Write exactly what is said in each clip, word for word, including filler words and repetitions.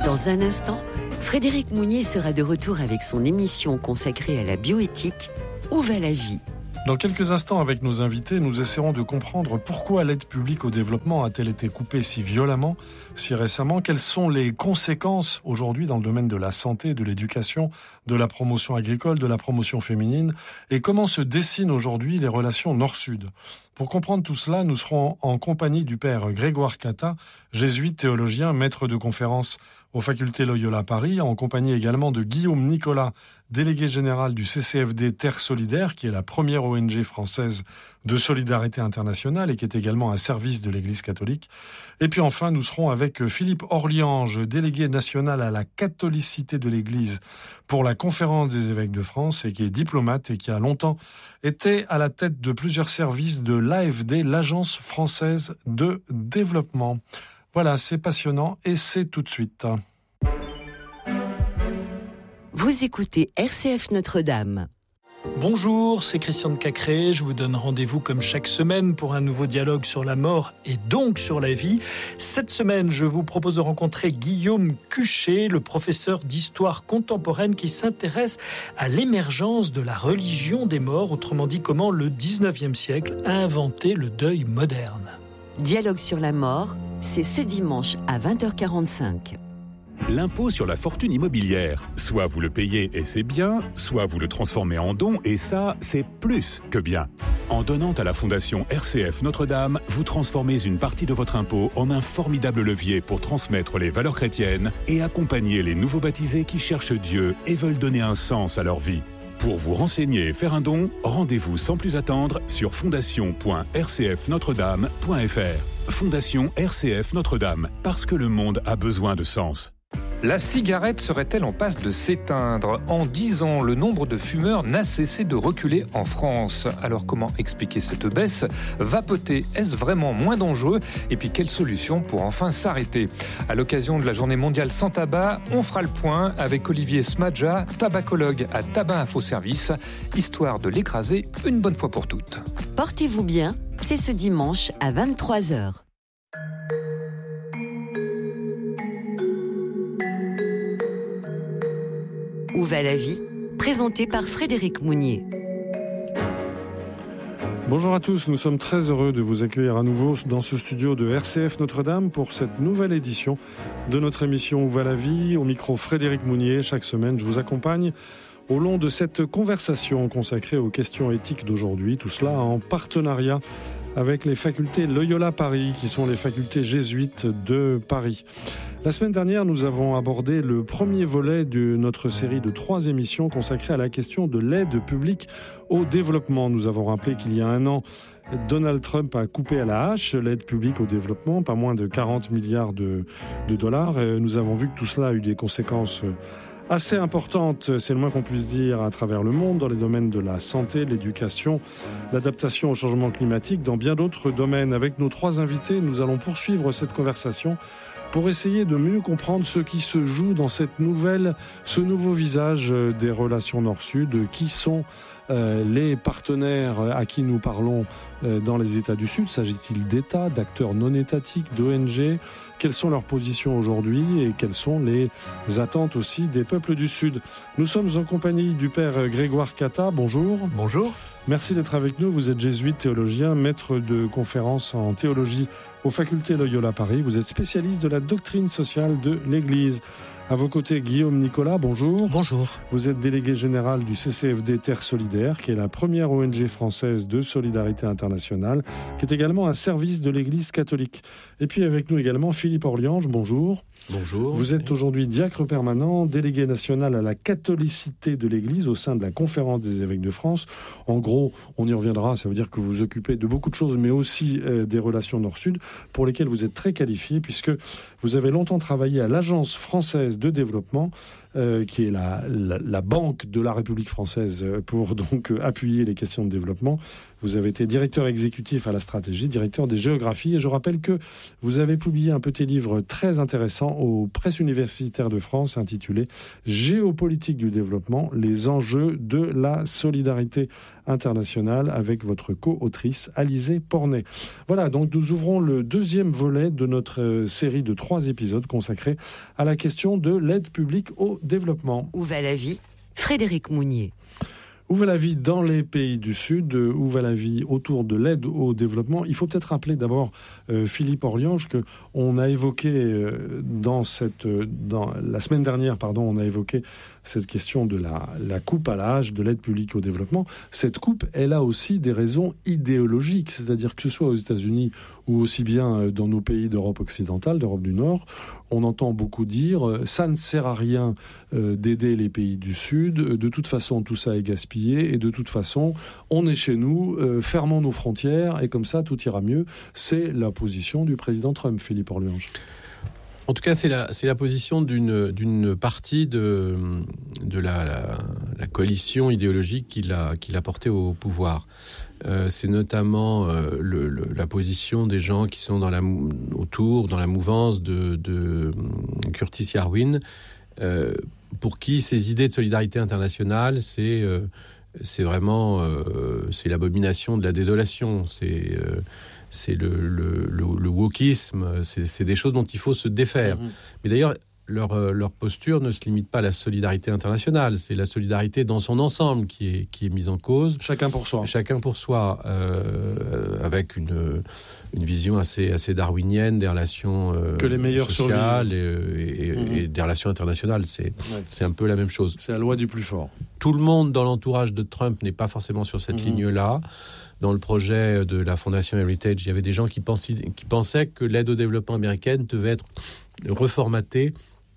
Dans un instant, Frédéric Mounier sera de retour avec son émission consacrée à la bioéthique « Où va la vie ?» Dans quelques instants, avec nos invités, nous essaierons de comprendre pourquoi l'aide publique au développement a-t-elle été coupée si violemment, si récemment. Quelles sont les conséquences aujourd'hui dans le domaine de la santé, de l'éducation, de la promotion agricole, de la promotion féminine, et comment se dessinent aujourd'hui les relations nord-sud. Pour comprendre tout cela, nous serons en compagnie du père Grégoire Catta, jésuite théologien, maître de conférences aux facultés Loyola Paris, en compagnie également de Guillaume Nicolas, délégué général du C C F D Terre Solidaire, qui est la première O N G française de solidarité internationale et qui est également un service de l'Église catholique. Et puis enfin, nous serons avec Philippe Orliange, délégué national à la catholicité de l'Église pour la Conférence des évêques de France et qui est diplomate et qui a longtemps été à la tête de plusieurs services de l'A F D, l'Agence française de développement. Voilà, c'est passionnant et c'est tout de suite. Vous écoutez R C F Notre-Dame. Bonjour, c'est Christian de Cacré. Je vous donne rendez-vous comme chaque semaine pour un nouveau dialogue sur la mort et donc sur la vie. Cette semaine, je vous propose de rencontrer Guillaume Cuchet, le professeur d'histoire contemporaine qui s'intéresse à l'émergence de la religion des morts, autrement dit comment le dix-neuvième siècle a inventé le deuil moderne. Dialogue sur la mort, c'est ce dimanche à vingt heures quarante-cinq. L'impôt sur la fortune immobilière. Soit vous le payez et c'est bien, soit vous le transformez en don et ça, c'est plus que bien. En donnant à la Fondation R C F Notre-Dame, vous transformez une partie de votre impôt en un formidable levier pour transmettre les valeurs chrétiennes et accompagner les nouveaux baptisés qui cherchent Dieu et veulent donner un sens à leur vie. Pour vous renseigner et faire un don, rendez-vous sans plus attendre sur fondation point r c f notre dame point f r. Fondation R C F Notre-Dame, parce que le monde a besoin de sens. La cigarette serait-elle en passe de s'éteindre ? En dix ans, le nombre de fumeurs n'a cessé de reculer en France. Alors comment expliquer cette baisse ? Vapoter, est-ce vraiment moins dangereux ? Et puis quelle solution pour enfin s'arrêter ? À l'occasion de la journée mondiale sans tabac, on fera le point avec Olivier Smadja, tabacologue à Tabac Info Service, histoire de l'écraser une bonne fois pour toutes. Portez-vous bien, c'est ce dimanche à vingt-trois heures. Où va la vie ? Présenté par Frédéric Mounier. Bonjour à tous, nous sommes très heureux de vous accueillir à nouveau dans ce studio de R C F Notre-Dame pour cette nouvelle édition de notre émission Où va la vie ? Au micro Frédéric Mounier. Chaque semaine, je vous accompagne au long de cette conversation consacrée aux questions éthiques d'aujourd'hui. Tout cela en partenariat avec les facultés Loyola Paris, qui sont les facultés jésuites de Paris. La semaine dernière, nous avons abordé le premier volet de notre série de trois émissions consacrées à la question de l'aide publique au développement. Nous avons rappelé qu'il y a un an, Donald Trump a coupé à la hache l'aide publique au développement, pas moins de quarante milliards de, de dollars. Nous avons vu que tout cela a eu des conséquences assez importante, c'est le moins qu'on puisse dire, à travers le monde, dans les domaines de la santé, de l'éducation, l'adaptation au changement climatique, dans bien d'autres domaines. Avec nos trois invités, nous allons poursuivre cette conversation pour essayer de mieux comprendre ce qui se joue dans cette nouvelle, ce nouveau visage des relations Nord-Sud. Qui sont euh, les partenaires à qui nous parlons euh, dans les États du Sud ? S'agit-il d'États, d'acteurs non étatiques, d'O N G ? Quelles sont leurs positions aujourd'hui et quelles sont les attentes aussi des peuples du Sud ? Nous sommes en compagnie du père Grégoire Catta. Bonjour. Bonjour. Merci d'être avec nous. Vous êtes jésuite théologien, maître de conférences en théologie aux facultés Loyola Paris. Vous êtes spécialiste de la doctrine sociale de l'Église. À vos côtés, Guillaume Nicolas, bonjour. Bonjour. Vous êtes délégué général du C C F D Terre Solidaire, qui est la première O N G française de solidarité internationale, qui est également un service de l'Église catholique. Et puis avec nous également Philippe Orliange, bonjour. Bonjour. Vous êtes aujourd'hui diacre permanent, délégué national à la catholicité de l'Église au sein de la Conférence des évêques de France. En gros, on y reviendra, ça veut dire que vous vous occupez de beaucoup de choses, mais aussi euh, des relations Nord-Sud, pour lesquelles vous êtes très qualifié, puisque vous avez longtemps travaillé à l'Agence française de développement, euh, qui est la, la, la banque de la République française pour donc appuyer les questions de développement. Vous avez été directeur exécutif à la stratégie, directeur des géographies. Et je rappelle que vous avez publié un petit livre très intéressant aux presses universitaires de France intitulé « Géopolitique du développement, les enjeux de la solidarité internationale » avec votre co-autrice Alizée Pornet. Voilà, donc nous ouvrons le deuxième volet de notre série de trois épisodes consacrés à la question de l'aide publique au développement. Où va la vie ? Frédéric Mounier. Où va la vie dans les pays du Sud ? Où va la vie autour de l'aide au développement ? Il faut peut-être rappeler d'abord, euh, Philippe Orliange, qu'on a évoqué euh, dans cette, euh, dans la semaine dernière, pardon, on a évoqué cette question de la, la coupe à l'âge, de l'aide publique au développement. Cette coupe, elle a aussi des raisons idéologiques, c'est-à-dire que ce soit aux États-Unis ou aussi bien dans nos pays d'Europe occidentale, d'Europe du Nord, on entend beaucoup dire euh, ça ne sert à rien euh, d'aider les pays du Sud, de toute façon tout ça est gaspillé et de toute façon on est chez nous, euh, fermons nos frontières et comme ça tout ira mieux. C'est la position du président Trump, Philippe Orliange. En tout cas, c'est la, c'est la position d'une, d'une partie de, de la, la, la coalition idéologique qu'il a, qu'il a portée au pouvoir. Euh, c'est notamment euh, le, le, la position des gens qui sont dans la, autour, dans la mouvance de, de Curtis Yarwin, euh, pour qui ces idées de solidarité internationale, c'est, euh, c'est vraiment euh, c'est l'abomination de la désolation. C'est... Euh, C'est le, le, le, le wokisme, c'est, c'est des choses dont il faut se défaire. Mmh. Mais d'ailleurs, leur, leur posture ne se limite pas à la solidarité internationale. C'est la solidarité dans son ensemble qui est, qui est mise en cause. Chacun pour soi. Chacun pour soi, euh, avec une, une vision assez, assez darwinienne des relations euh, que les meilleurs sociales et, et, mmh. et des relations internationales. C'est, ouais. c'est un peu la même chose. C'est la loi du plus fort. Tout le monde dans l'entourage de Trump n'est pas forcément sur cette mmh. ligne-là. Dans le projet de la Fondation Heritage, il y avait des gens qui pensaient, qui pensaient que l'aide au développement américaine devait être reformatée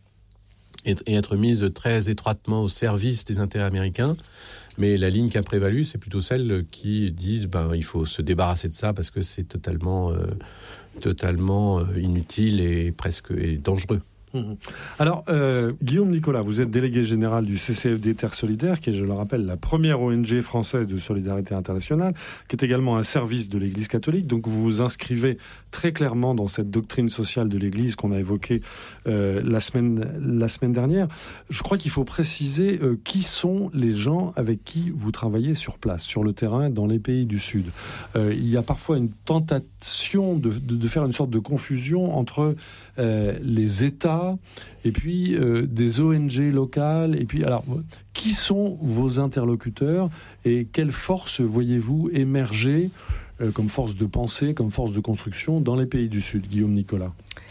et, et être mise très étroitement au service des intérêts américains. Mais la ligne qui a prévalu, c'est plutôt celle qui disent ben, il faut se débarrasser de ça parce que c'est totalement, euh, totalement inutile et presque et dangereux. Alors, euh, Guillaume Nicolas, vous êtes délégué général du C C F D Terre Solidaire, qui est, je le rappelle, la première O N G française de solidarité internationale, qui est également un service de l'Église catholique. Donc, vous vous inscrivez très clairement dans cette doctrine sociale de l'Église qu'on a évoquée euh, la semaine, la semaine dernière. Je crois qu'il faut préciser euh, qui sont les gens avec qui vous travaillez sur place, sur le terrain, dans les pays du Sud. Euh, il y a parfois une tentation de, de, de faire une sorte de confusion entre euh, les États et puis euh, des O N G locales. Et puis, alors, qui sont vos interlocuteurs et quelle force voyez-vous émerger euh, comme force de pensée, comme force de construction dans les pays du Sud, Guillaume Nicolas?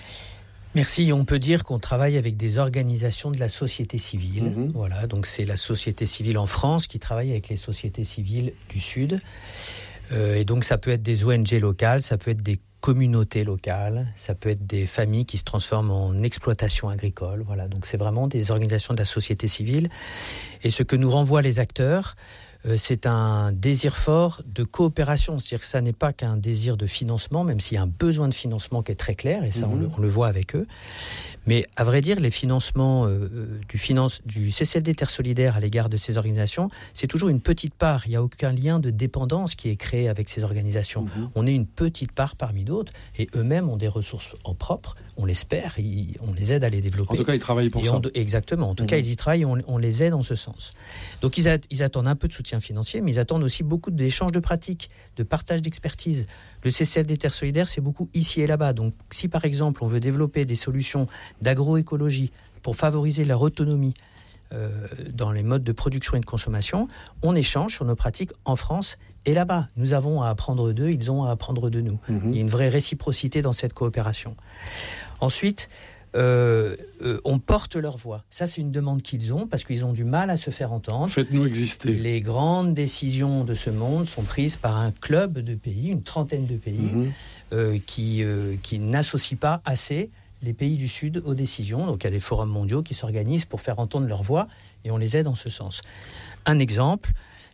Merci. On peut dire qu'on travaille avec des organisations de la société civile. Mmh. Voilà, donc c'est la société civile en France qui travaille avec les sociétés civiles du Sud. Euh, et donc ça peut être des O N G locales, ça peut être des communautés locales, ça peut être des familles qui se transforment en exploitation agricole. Voilà, donc c'est vraiment des organisations de la société civile. Et ce que nous renvoient les acteurs, euh, c'est un désir fort de coopération. C'est-à-dire que ça n'est pas qu'un désir de financement, même s'il y a un besoin de financement qui est très clair, et ça, mmh. on, le, on le voit avec eux. Mais à vrai dire, les financements euh, du, finance, du C C F D Terre Solidaire à l'égard de ces organisations, c'est toujours une petite part. Il n'y a aucun lien de dépendance qui est créé avec ces organisations. Mmh. On est une petite part parmi d'autres, et eux-mêmes ont des ressources en propre, on l'espère, ils, on les aide à les développer. En tout cas, ils travaillent pour et ça. On, exactement, en tout mmh. cas, ils y travaillent et on, on les aide en ce sens. Donc, ils, a, ils attendent un peu de soutien financier, mais ils attendent aussi beaucoup d'échanges de pratiques, de partage d'expertise. Le C C F D Terre Solidaire, c'est beaucoup ici et là-bas. Donc, si par exemple, on veut développer des solutions d'agroécologie pour favoriser leur autonomie euh, dans les modes de production et de consommation, on échange sur nos pratiques en France et là-bas. Nous avons à apprendre d'eux, ils ont à apprendre de nous. Mmh. Il y a une vraie réciprocité dans cette coopération. Ensuite, euh, euh, on porte leur voix. Ça, c'est une demande qu'ils ont parce qu'ils ont du mal à se faire entendre. Faites-nous exister. Les grandes décisions de ce monde sont prises par un club de pays, une trentaine de pays, mmh. euh, qui, euh, qui n'associent pas assez les pays du Sud aux décisions. Donc, il y a des forums mondiaux qui s'organisent pour faire entendre leur voix et on les aide en ce sens. Un exemple,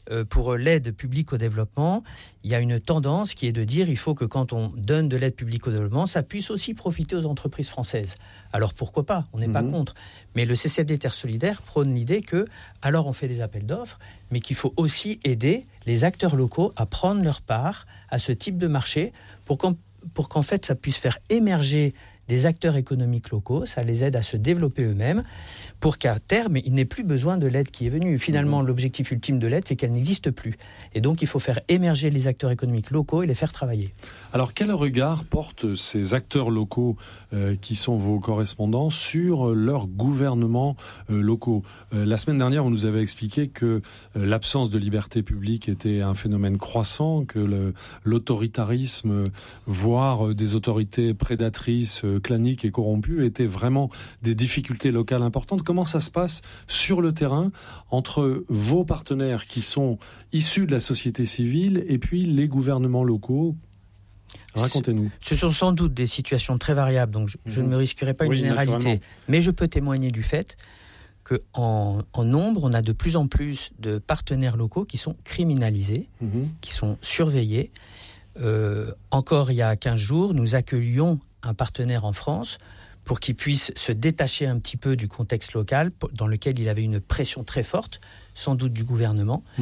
euh, pour l'aide publique au développement, il y a une tendance qui est de dire il faut que quand on donne de l'aide publique au développement, ça puisse aussi profiter aux entreprises françaises. Alors pourquoi pas ? On n'est mmh. pas contre. Mais le C C F D Terres Solidaires prône l'idée que, alors on fait des appels d'offres, mais qu'il faut aussi aider les acteurs locaux à prendre leur part à ce type de marché pour qu'en, pour qu'en fait ça puisse faire émerger des acteurs économiques locaux, ça les aide à se développer eux-mêmes, pour qu'à terme, il n'ait plus besoin de l'aide qui est venue. Finalement, mmh. l'objectif ultime de l'aide, c'est qu'elle n'existe plus. Et donc, il faut faire émerger les acteurs économiques locaux et les faire travailler. Alors, quel regard portent ces acteurs locaux euh, qui sont vos correspondants sur leurs gouvernements euh, locaux ? euh, La semaine dernière, vous nous avez expliqué que euh, l'absence de liberté publique était un phénomène croissant, que le, l'autoritarisme, euh, voire euh, des autorités prédatrices, euh, claniques et corrompues, étaient vraiment des difficultés locales importantes. Comment ça se passe sur le terrain entre vos partenaires qui sont issus de la société civile et puis les gouvernements locaux ? Racontez-nous. Ce sont sans doute des situations très variables, donc je, mmh. je ne me risquerai pas une oui, généralité. Mais je peux témoigner du fait qu'en en nombre, on a de plus en plus de partenaires locaux qui sont criminalisés, mmh. qui sont surveillés. Euh, encore il y a quinze jours, nous accueillions un partenaire en France pour qu'il puisse se détacher un petit peu du contexte local dans lequel il avait une pression très forte, sans doute du gouvernement, mmh.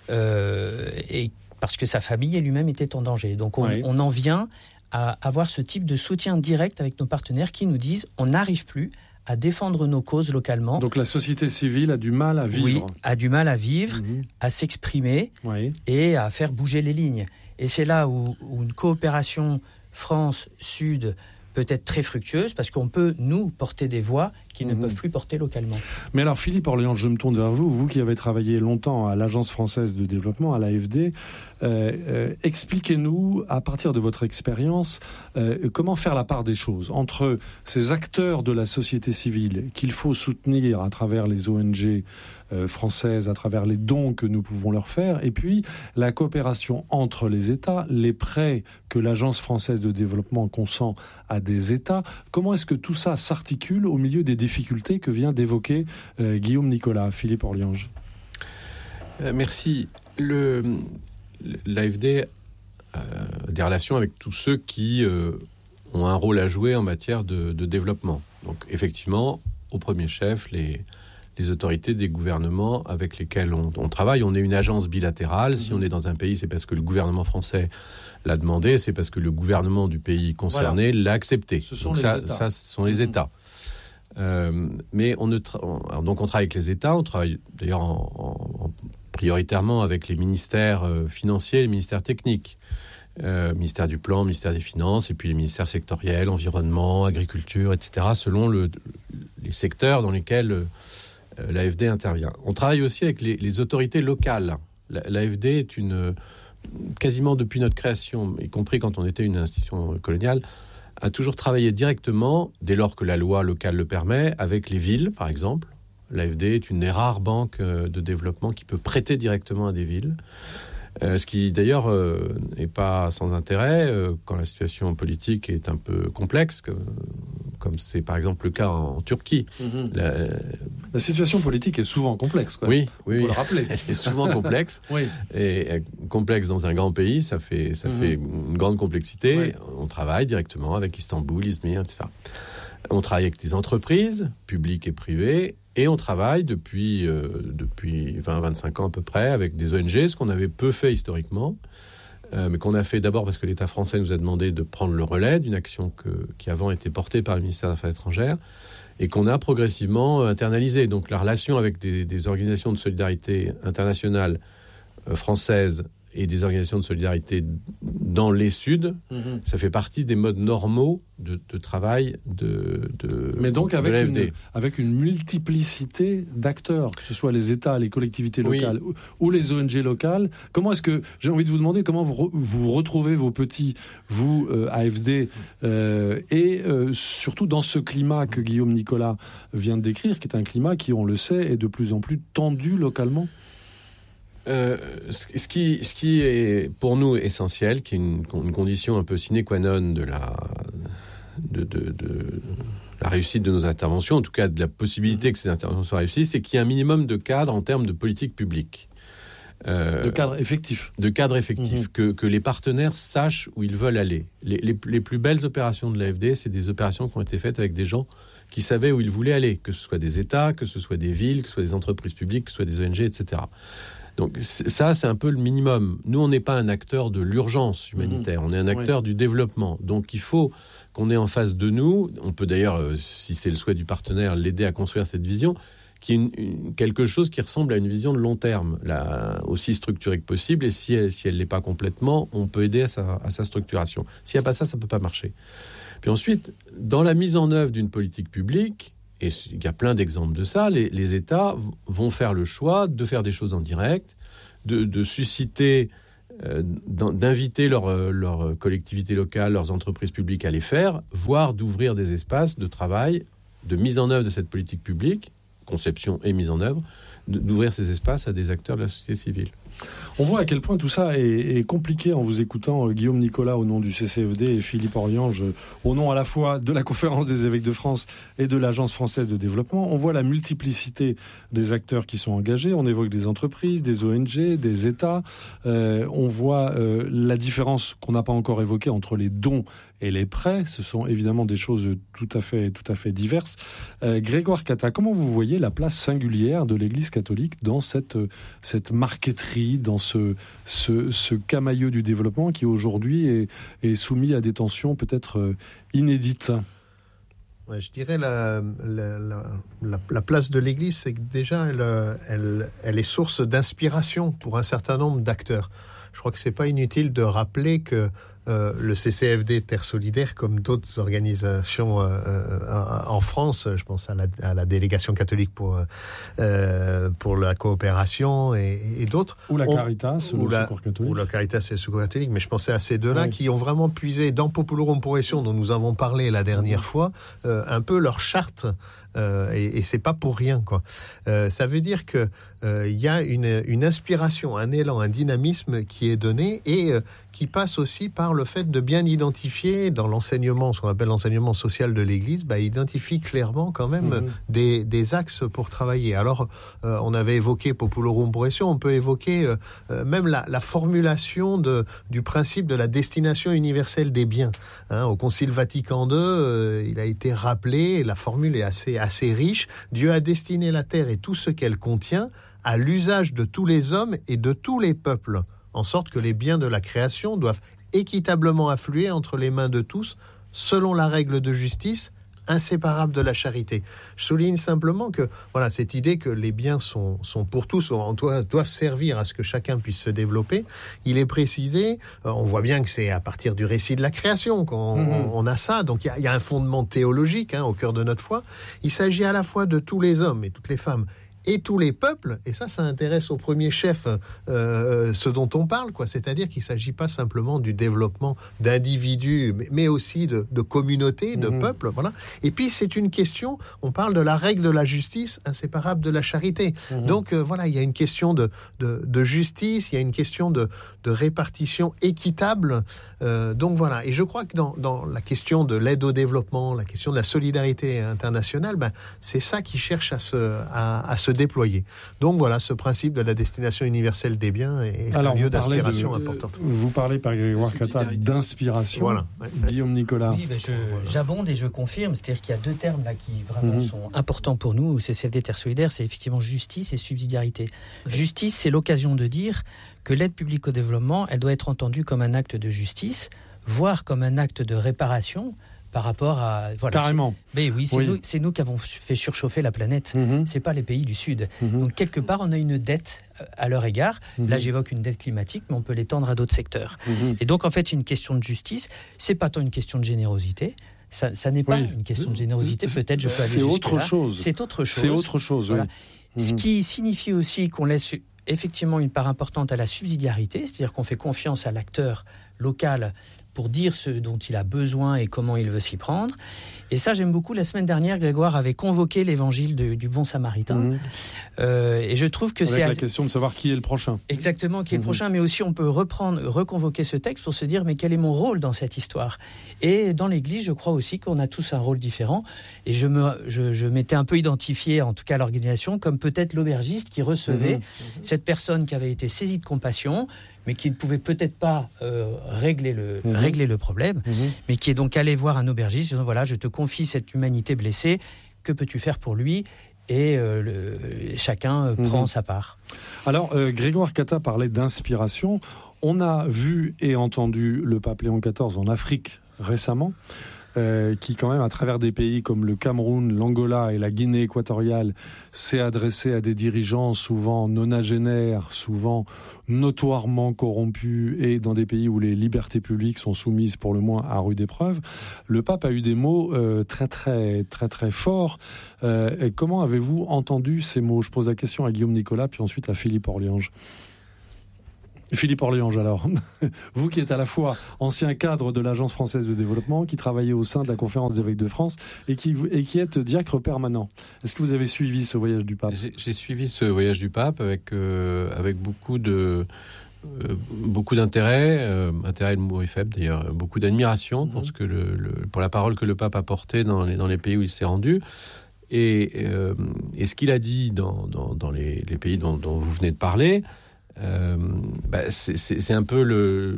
euh, et parce que sa famille et lui-même étaient en danger. Donc on, oui. on en vient à avoir ce type de soutien direct avec nos partenaires qui nous disent on n'arrive plus à défendre nos causes localement. Donc la société civile a du mal à vivre. Oui, a du mal à vivre, mmh. à s'exprimer oui. et à faire bouger les lignes. Et c'est là où, où une coopération France-Sud peut être très fructueuse, parce qu'on peut, nous, porter des voix qui mmh. ne peuvent plus porter localement. Mais alors, Philippe Orléans, je me tourne vers vous, vous qui avez travaillé longtemps à l'Agence française de développement, à l'A F D, euh, euh, expliquez-nous, à partir de votre expérience, euh, comment faire la part des choses entre ces acteurs de la société civile qu'il faut soutenir à travers les O N G euh, françaises, à travers les dons que nous pouvons leur faire, et puis la coopération entre les États, les prêts que l'Agence française de développement consent à des États. Comment est-ce que tout ça s'articule au milieu des difficultés que vient d'évoquer euh, Guillaume Nicolas, Philippe Orléans? euh, Merci. Le, l'A F D a des relations avec tous ceux qui euh, ont un rôle à jouer en matière de, de développement. Donc effectivement, au premier chef, les, les autorités des gouvernements avec lesquels on, on travaille. On est une agence bilatérale. Mmh. Si on est dans un pays, c'est parce que le gouvernement français l'a demandé, c'est parce que le gouvernement du pays concerné voilà. l'a accepté. Ce sont donc les ça, États. Ça, ce sont les États. Mmh. Euh, mais on ne tra- on, donc on travaille avec les États, on travaille d'ailleurs en, en, en prioritairement avec les ministères euh, financiers, les ministères techniques, euh, ministère du plan, ministère des finances, et puis les ministères sectoriels, environnement, agriculture, et cetera, selon le, les secteurs dans lesquels euh, l'A F D intervient. On travaille aussi avec les, les autorités locales. La, L'A F D est une quasiment depuis notre création, y compris quand on était une institution coloniale, a toujours travaillé directement, dès lors que la loi locale le permet, avec les villes, par exemple. L'A F D est une des rares banques de développement qui peut prêter directement à des villes. Euh, ce qui, d'ailleurs, euh, n'est pas sans intérêt euh, quand la situation politique est un peu complexe, que, comme c'est par exemple le cas en, en Turquie. Mm-hmm. La, la situation politique est souvent complexe, quoi. Oui, oui, faut le rappeler. Elle est souvent complexe. Oui. Et euh, complexe dans un grand pays, ça fait, ça mm-hmm. fait une grande complexité. Oui. On travaille directement avec Istanbul, Izmir, et cetera. On travaille avec des entreprises, publiques et privées, et on travaille depuis, euh, depuis vingt à vingt-cinq ans à peu près avec des O N G, ce qu'on avait peu fait historiquement, euh, mais qu'on a fait d'abord parce que l'État français nous a demandé de prendre le relais d'une action que, qui avant était portée par le ministère des Affaires étrangères, et qu'on a progressivement internalisée. Donc la relation avec des, des organisations de solidarité internationale euh, françaises et des organisations de solidarité dans les Suds, mmh. ça fait partie des modes normaux de, de travail de, de Mais donc avec, de l'A F D. Une, avec une multiplicité d'acteurs, que ce soit les États, les collectivités locales oui. ou, ou les O N G locales. Comment est-ce que, j'ai envie de vous demander, comment vous, re, vous retrouvez vos petits, vous, euh, A F D, euh, et euh, surtout dans ce climat que Guillaume Nicolas vient de décrire, qui est un climat qui, on le sait, est de plus en plus tendu localement? Euh, ce, qui, ce qui est pour nous essentiel, qui est une, une condition un peu sine qua non de la, de, de, de la réussite de nos interventions, en tout cas de la possibilité que ces interventions soient réussies, c'est qu'il y a un minimum de cadre en termes de politique publique. Euh, de cadre effectif. De cadre effectif, mmh. que, que les partenaires sachent où ils veulent aller. Les, les, les plus belles opérations de l'A F D, c'est des opérations qui ont été faites avec des gens qui savaient où ils voulaient aller, que ce soit des États, que ce soit des villes, que ce soit des entreprises publiques, que ce soit des O N G, et cetera. Donc ça, c'est un peu le minimum. Nous, on n'est pas un acteur de l'urgence humanitaire, mmh. on est un acteur oui. du développement. Donc il faut qu'on ait en face de nous, on peut d'ailleurs, euh, si c'est le souhait du partenaire, l'aider à construire cette vision, qui est une, une, quelque chose qui ressemble à une vision de long terme, là, aussi structurée que possible. Et si elle si elle l'est pas complètement, on peut aider à sa, à sa structuration. S'il n'y a pas ça, ça ne peut pas marcher. Puis ensuite, dans la mise en œuvre d'une politique publique, et il y a plein d'exemples de ça, les, les États vont faire le choix de faire des choses en direct, de, de susciter, euh, d'inviter leurs leur collectivités locales, leurs entreprises publiques à les faire, voire d'ouvrir des espaces de travail, de mise en œuvre de cette politique publique, conception et mise en œuvre, d'ouvrir ces espaces à des acteurs de la société civile. On voit à quel point tout ça est, est compliqué en vous écoutant, euh, Guillaume Nicolas au nom du C C F D et Philippe Oriange au nom à la fois de la Conférence des évêques de France et de l'Agence française de développement. On voit la multiplicité des acteurs qui sont engagés. On évoque des entreprises, des O N G, des États. Euh, on voit euh, la différence qu'on n'a pas encore évoquée entre les dons et les prêts. Ce sont évidemment des choses tout à fait, tout à fait diverses. Euh, Grégoire Catta, comment vous voyez la place singulière de l'Église catholique dans cette, cette marqueterie, dans ce, ce, ce camailleux du développement qui aujourd'hui est, est soumis à des tensions peut-être inédites? Ouais, je dirais la, la, la, la place de l'Église, c'est que déjà elle, elle, elle est source d'inspiration pour un certain nombre d'acteurs. Je crois que c'est pas inutile de rappeler que Euh, le C C F D Terre Solidaire, comme d'autres organisations euh, euh, en France, je pense à la, à la délégation catholique pour, euh, pour la coopération et, et d'autres. Ou la Caritas, ou le la, Secours catholique. Ou la Caritas et le Secours catholique, mais je pensais à ces deux-là oui. qui ont vraiment puisé dans Populorum Progression, dont nous avons parlé la dernière mmh. fois, euh, un peu leur charte. Euh, et, et c'est pas pour rien, quoi. Euh, ça veut dire que il euh, y a une, une inspiration, un élan, un dynamisme qui est donné et euh, qui passe aussi par le fait de bien identifier dans l'enseignement, ce qu'on appelle l'enseignement social de l'Église, bah, identifie clairement quand même mmh. des, des axes pour travailler. Alors, euh, on avait évoqué Populorum Progression, on peut évoquer euh, même la, la formulation de, du principe de la destination universelle des biens. Hein, au Concile Vatican deux, euh, il a été rappelé, la formule est assez, assez riche. Dieu a destiné la terre et tout ce qu'elle contient à l'usage de tous les hommes et de tous les peuples, en sorte que les biens de la création doivent équitablement affluer entre les mains de tous, selon la règle de justice, inséparable de la charité. Je souligne simplement que voilà, cette idée que les biens sont, sont pour tous, doivent servir à ce que chacun puisse se développer, il est précisé, on voit bien que c'est à partir du récit de la création qu'on mmh. on, on a ça, donc il y, y a un fondement théologique hein, au cœur de notre foi. Il s'agit à la fois de tous les hommes et toutes les femmes, et tous les peuples, et ça, ça intéresse au premier chef euh, ce dont on parle, quoi. C'est-à-dire qu'il ne s'agit pas simplement du développement d'individus, mais, mais aussi de, de communautés, de mmh. peuples, voilà. Et puis, c'est une question, on parle de la règle de la justice inséparable de la charité. Mmh. Donc, euh, voilà, il y a une question de, de, de justice, il y a une question de, de répartition équitable. Euh, donc, voilà. Et je crois que dans, dans la question de l'aide au développement, la question de la solidarité internationale, ben, c'est ça qui cherche à se, à, à se déployer. Donc voilà, ce principe de la destination universelle des biens est Alors, un lieu d'inspiration de, importante. Vous parlez par Grégoire Catta d'inspiration. Voilà. Ouais, Guillaume Nicolas. Oui, ben je, j'abonde et je confirme. C'est-à-dire qu'il y a deux termes là qui vraiment mmh. sont importants pour nous au C C F D Terre Solidaire, c'est effectivement justice et subsidiarité. Ouais. Justice, c'est l'occasion de dire que l'aide publique au développement, elle doit être entendue comme un acte de justice, voire comme un acte de réparation. Par rapport à... Voilà, Carrément. Mais oui, c'est, oui. Nous, c'est nous qui avons fait surchauffer la planète. Mm-hmm. C'est pas les pays du Sud. Mm-hmm. Donc, quelque part, on a une dette à leur égard. Mm-hmm. Là, j'évoque une dette climatique, mais on peut l'étendre à d'autres secteurs. Mm-hmm. Et donc, en fait, une question de justice, c'est pas tant une question de générosité. Ça, ça n'est pas oui. une question de générosité. Peut-être, je peux aller c'est jusque-là. Autre chose. C'est autre chose. C'est autre chose, voilà. Oui. Mm-hmm. Ce qui signifie aussi qu'on laisse effectivement une part importante à la subsidiarité, c'est-à-dire qu'on fait confiance à l'acteur local pour dire ce dont il a besoin et comment il veut s'y prendre. Et ça, j'aime beaucoup. La semaine dernière, Grégoire avait convoqué l'évangile de, du bon samaritain. Mmh. Euh, et je trouve que Avec c'est... la question de savoir qui est le prochain. Exactement, qui est mmh. le prochain. Mais aussi, on peut reprendre, reconvoquer ce texte pour se dire, mais quel est mon rôle dans cette histoire ? Et dans l'Église, je crois aussi qu'on a tous un rôle différent. Et je, me, je, je m'étais un peu identifié, en tout cas à l'organisation, comme peut-être l'aubergiste qui recevait mmh. cette personne qui avait été saisie de compassion, mais qui ne pouvait peut-être pas euh, régler, le, mmh. régler le problème, mmh. mais qui est donc allé voir un aubergiste, disant, voilà, je te confie cette humanité blessée, que peux-tu faire pour lui ? Et euh, le, chacun euh, mmh. prend sa part. Alors, euh, Grégoire Catta parlait d'inspiration. On a vu et entendu le pape Léon quatorze en Afrique récemment, Euh, qui quand même, à travers des pays comme le Cameroun, l'Angola et la Guinée équatoriale, s'est adressé à des dirigeants souvent nonagénaires, souvent notoirement corrompus, et dans des pays où les libertés publiques sont soumises pour le moins à rude épreuve. Le pape a eu des mots euh, très très très très forts. Euh, et comment avez-vous entendu ces mots ? Je pose la question à Guillaume Nicolas, puis ensuite à Philippe Orliange. Philippe Orliange, alors, vous qui êtes à la fois ancien cadre de l'Agence française de développement, qui travaillait au sein de la Conférence des évêques de France et qui, et qui êtes diacre permanent. Est-ce que vous avez suivi ce voyage du pape ? J'ai, j'ai suivi ce voyage du pape avec, euh, avec beaucoup, de, euh, beaucoup d'intérêt, euh, intérêt le mot est faible d'ailleurs, beaucoup d'admiration mmh. pour, ce que le, le, pour la parole que le pape a portée dans les, dans les pays où il s'est rendu. Et, euh, et ce qu'il a dit dans, dans, dans les, les pays dont, dont vous venez de parler, Euh, bah c'est, c'est, c'est un peu le,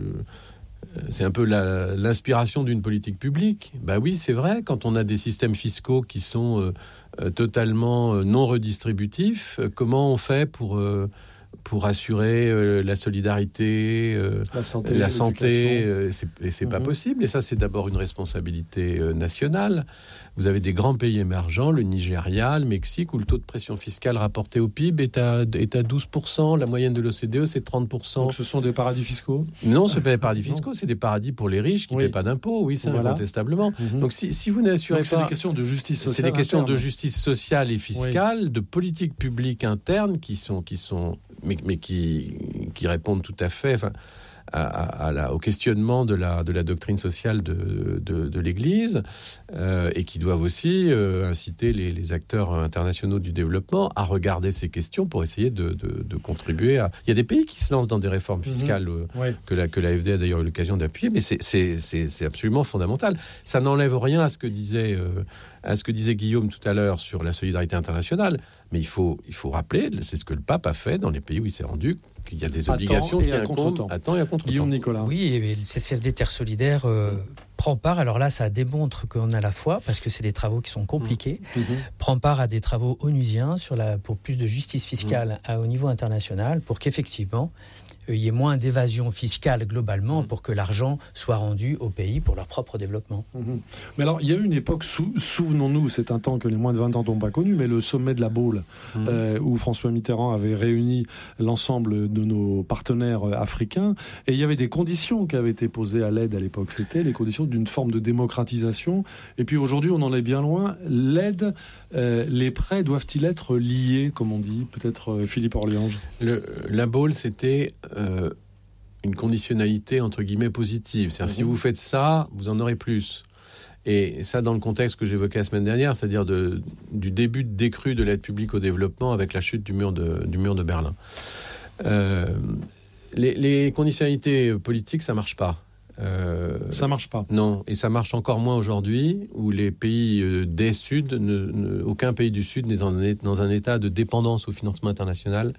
c'est un peu la, l'inspiration d'une politique publique. Bah oui, c'est vrai. Quand on a des systèmes fiscaux qui sont euh, totalement non redistributifs, euh, comment on fait pour euh, pour assurer euh, la solidarité, euh, la santé, la santé euh, c'est, et c'est mmh. pas possible. Et ça, c'est d'abord une responsabilité euh, nationale. Vous avez des grands pays émergents, le Nigeria, le Mexique, où le taux de pression fiscale rapporté au P I B est à, est à douze pour cent. La moyenne de l'O C D E, c'est trente pour cent. Donc ce sont des paradis fiscaux ? Non, ce ne sont pas des paradis fiscaux, c'est des paradis pour les riches qui ne oui. paient pas d'impôts, oui, c'est voilà. incontestablement. Mm-hmm. Donc si, si vous n'assurez Donc, pas... c'est des questions de justice sociale. C'est des questions interne. de justice sociale et fiscale, oui. de politique publique interne qui sont... Qui sont mais, mais qui, qui répondent tout à fait... Enfin, À, à la, au questionnement de la, de la doctrine sociale de, de, de l'Église euh, et qui doivent aussi euh, inciter les, les acteurs internationaux du développement à regarder ces questions pour essayer de, de, de contribuer à... Il y a des pays qui se lancent dans des réformes fiscales mmh. euh, ouais. que, la, que l'A F D a d'ailleurs eu l'occasion d'appuyer, mais c'est, c'est, c'est, c'est absolument fondamental. Ça n'enlève rien à ce que disait... Euh, à ce que disait Guillaume tout à l'heure sur la solidarité internationale, mais il faut, il faut rappeler, c'est ce que le pape a fait dans les pays où il s'est rendu, qu'il y a des obligations qui incombent à temps et à contre-temps. Guillaume Nicolas. Oui, et le C C F D Terre Solidaire euh, prend part, alors là ça démontre qu'on a la foi, parce que c'est des travaux qui sont compliqués, mmh. prend part à des travaux onusiens sur la, pour plus de justice fiscale mmh. à, au niveau international, pour qu'effectivement il y ait moins d'évasion fiscale globalement, mmh. pour que l'argent soit rendu au pays pour leur propre développement. Mmh. Mais alors, il y a eu une époque, sou- souvenons-nous, c'est un temps que les moins de vingt ans n'ont pas connu, mais le sommet de la Baule, mmh. euh, où François Mitterrand avait réuni l'ensemble de nos partenaires africains, et il y avait des conditions qui avaient été posées à l'aide à l'époque. C'était les conditions d'une forme de démocratisation, et puis aujourd'hui, on en est bien loin. L'aide, euh, les prêts doivent-ils être liés, comme on dit ? Peut-être euh, Philippe Orliange. Le, la Baule, c'était... Euh, une conditionnalité entre guillemets positive. C'est-à-dire, mmh. si vous faites ça, vous en aurez plus. Et ça, dans le contexte que j'évoquais la semaine dernière, c'est-à-dire de, du début de décrue de l'aide publique au développement avec la chute du mur de, du mur de Berlin. Euh, les, les conditionnalités politiques, ça marche pas. Euh, ça marche pas. Non, et ça marche encore moins aujourd'hui, où les pays euh, des Sud, ne, ne, aucun pays du Sud n'est dans un, dans un état de dépendance au financement international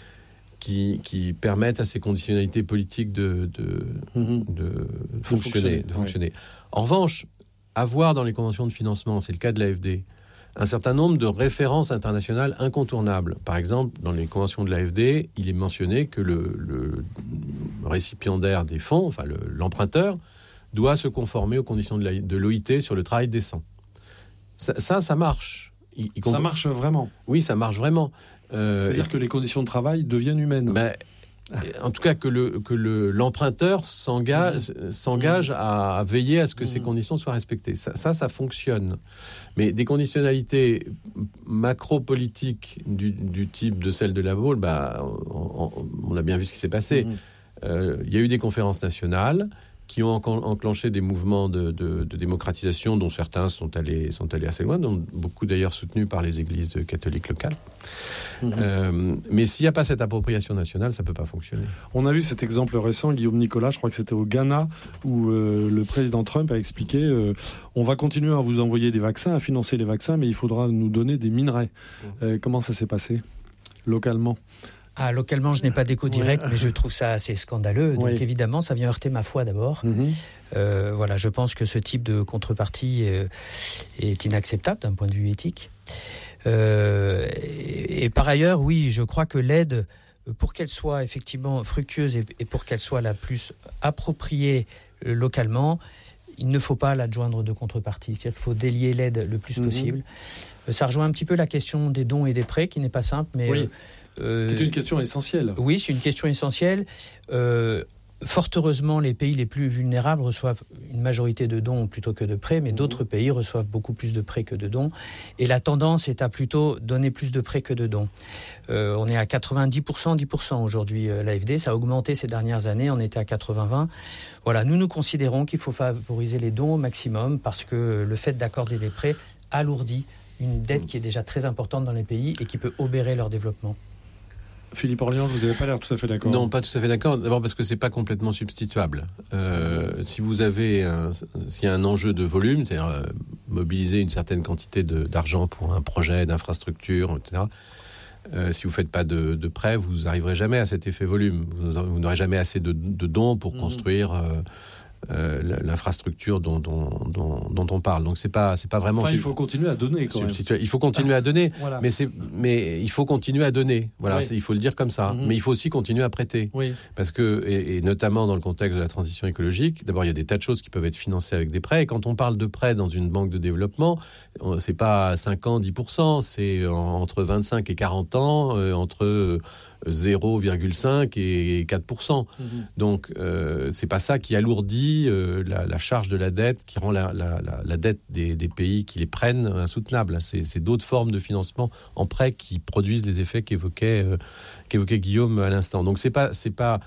Qui, qui permettent à ces conditionnalités politiques de, de, mmh. de, de fonctionner. De fonctionner. Ouais. En revanche, avoir dans les conventions de financement, c'est le cas de l'A F D, un certain nombre de références internationales incontournables. Par exemple, dans les conventions de l'A F D, il est mentionné que le, le récipiendaire des fonds, enfin le, l'emprunteur, doit se conformer aux conditions de, la, de l'O I T sur le travail décent. Ça, ça, ça marche. Il, il ça marche vraiment. Oui, ça marche vraiment. Euh, C'est-à-dire que les conditions de travail deviennent humaines. Ben, en tout cas, que, le, que le, l'emprunteur s'engage, mmh. s'engage à, à veiller à ce que mmh. ces conditions soient respectées. Ça, ça, ça fonctionne. Mais des conditionnalités macro-politiques du, du type de celle de la Baule, bah, on, on, on a bien vu ce qui s'est passé. Mmh. Euh, il y a eu des conférences nationales qui ont enclenché des mouvements de, de, de démocratisation dont certains sont allés, sont allés assez loin, dont beaucoup d'ailleurs soutenus par les églises catholiques locales. Mmh. Euh, mais s'il n'y a pas cette appropriation nationale, ça ne peut pas fonctionner. On a vu cet exemple récent, Guillaume Nicolas, je crois que c'était au Ghana, où euh, le président Trump a expliqué euh, on va continuer à vous envoyer des vaccins, à financer les vaccins, mais il faudra nous donner des minerais. Mmh. Euh, comment ça s'est passé localement ? Ah, localement, je n'ai pas d'écho direct, ouais. mais je trouve ça assez scandaleux. Donc, oui. évidemment, ça vient heurter ma foi d'abord. Mm-hmm. Euh, voilà, je pense que ce type de contrepartie euh, est inacceptable d'un point de vue éthique. Euh, et, et par ailleurs, oui, je crois que l'aide, pour qu'elle soit effectivement fructueuse et, et pour qu'elle soit la plus appropriée euh, localement, il ne faut pas l'adjoindre de contrepartie. C'est-à-dire qu'il faut délier l'aide le plus mm-hmm. possible. Euh, ça rejoint un petit peu la question des dons et des prêts, qui n'est pas simple, mais... Oui. Euh, Euh, c'est une question essentielle. Oui, c'est une question essentielle. Euh, fort heureusement, les pays les plus vulnérables reçoivent une majorité de dons plutôt que de prêts, mais mmh. d'autres pays reçoivent beaucoup plus de prêts que de dons. Et la tendance est à plutôt donner plus de prêts que de dons. Euh, on est à quatre-vingt-dix pour cent, dix pour cent aujourd'hui, euh, l'A F D. Ça a augmenté ces dernières années, on était à quatre-vingts vingt. Voilà, nous, nous considérons qu'il faut favoriser les dons au maximum parce que le fait d'accorder des prêts alourdit une dette mmh. qui est déjà très importante dans les pays et qui peut obérer leur développement. Philippe Orlian, vous n'avez pas l'air tout à fait d'accord. Non, pas tout à fait d'accord. D'abord parce que c'est pas complètement substituable. Euh, si vous avez, un, s'il y a un enjeu de volume, c'est-à-dire euh, mobiliser une certaine quantité de, d'argent pour un projet d'infrastructure, et cetera. Euh, si vous faites pas de, de prêts, vous n'arriverez jamais à cet effet volume. Vous, vous n'aurez jamais assez de, de dons pour mmh. construire. Euh, Euh, l'infrastructure dont, dont, dont, dont on parle. Donc c'est pas, c'est pas vraiment... Enfin, il faut continuer à donner quand même. Il faut continuer à donner, voilà. mais, c'est, mais il faut continuer à donner. Voilà, oui. Il faut le dire comme ça. Mm-hmm. Mais il faut aussi continuer à prêter. Oui. Parce que, et, et notamment dans le contexte de la transition écologique, d'abord il y a des tas de choses qui peuvent être financées avec des prêts. Et quand on parle de prêts dans une banque de développement, c'est pas cinq ans, dix pour cent, c'est entre vingt-cinq et quarante ans, euh, entre... zéro virgule cinq et quatre pour cent. Mmh. Donc, euh, c'est pas ça qui alourdit euh, la, la charge de la dette, qui rend la, la, la, la dette des, des pays qui les prennent insoutenable. C'est, c'est d'autres formes de financement en prêt qui produisent les effets qu'évoquait, euh, qu'évoquait Guillaume à l'instant. Donc, c'est pas, c'est pas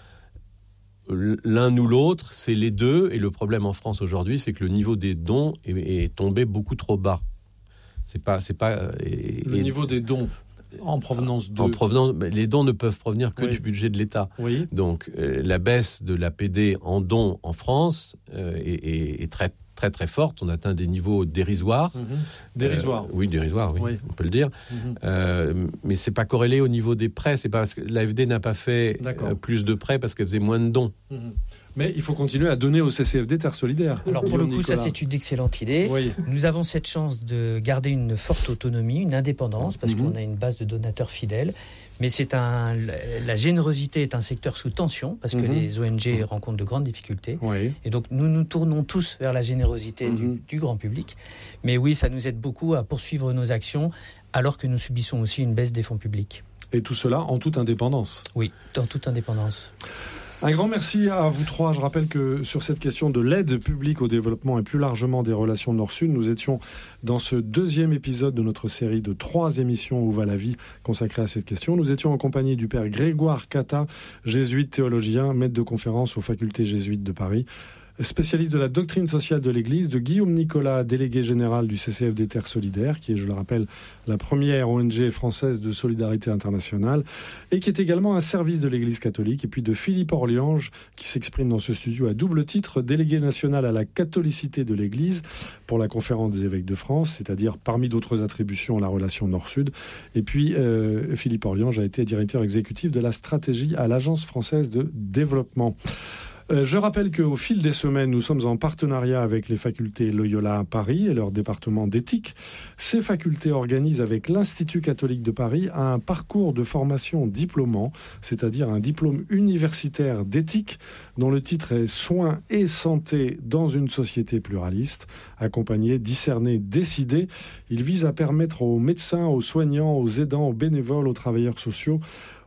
l'un ou l'autre, c'est les deux. Et le problème en France aujourd'hui, c'est que le niveau des dons est, est tombé beaucoup trop bas. C'est pas, c'est pas. Et, le et, niveau des dons. En provenance de... En provenance, les dons ne peuvent provenir que oui. du budget de l'État. Oui. Donc, euh, la baisse de l'A P D en dons en France euh, est, est, est très, très, très forte. On atteint des niveaux dérisoires. Mmh. Dérisoires. Euh, oui, dérisoires, oui, oui, on peut le dire. Mmh. Euh, mais c'est pas corrélé au niveau des prêts. C'est pas parce que l'A F D n'a pas fait euh, plus de prêts parce qu'elle faisait moins de dons. Mmh. Mais il faut continuer à donner au C C F D Terre Solidaire. Alors pour le coup, Nicolas. Ça c'est une excellente idée. Oui. Nous avons cette chance de garder une forte autonomie, une indépendance, parce mmh. qu'on a une base de donateurs fidèles. Mais c'est un, la générosité est un secteur sous tension, parce que mmh. les O N G mmh. rencontrent de grandes difficultés. Oui. Et donc nous nous tournons tous vers la générosité mmh. du, du grand public. Mais oui, ça nous aide beaucoup à poursuivre nos actions, alors que nous subissons aussi une baisse des fonds publics. Et tout cela en toute indépendance. Oui, en toute indépendance. Un grand merci à vous trois. Je rappelle que sur cette question de l'aide publique au développement et plus largement des relations Nord-Sud, nous étions dans ce deuxième épisode de notre série de trois émissions Où va la vie consacrée à cette question. Nous étions en compagnie du père Grégoire Cata, jésuite théologien, maître de conférence aux facultés jésuites de Paris, spécialiste de la doctrine sociale de l'Église, de Guillaume Nicolas, délégué général du C C F D Terre Solidaire, qui est, je le rappelle, la première O N G française de solidarité internationale, et qui est également un service de l'Église catholique, et puis de Philippe Orliange, qui s'exprime dans ce studio à double titre, délégué national à la catholicité de l'Église pour la Conférence des évêques de France, c'est-à-dire parmi d'autres attributions la relation Nord-Sud, et puis euh, Philippe Orliange a été directeur exécutif de la stratégie à l'Agence française de développement. Euh, je rappelle qu'au fil des semaines, nous sommes en partenariat avec les facultés Loyola à Paris et leur département d'éthique. Ces facultés organisent avec l'Institut catholique de Paris un parcours de formation diplômant, c'est-à-dire un diplôme universitaire d'éthique dont le titre est « Soins et santé dans une société pluraliste ». Accompagné, discerné, décidé, il vise à permettre aux médecins, aux soignants, aux aidants, aux bénévoles, aux travailleurs sociaux,